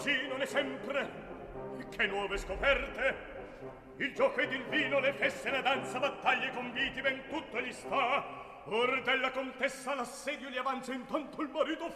così non è sempre. Che nuove scoperte! Il gioco ed il vino, le feste, la danza, battaglie, conviti, ben tutto gli sta. Or della contessa l'assedio gli avanza, intanto il marito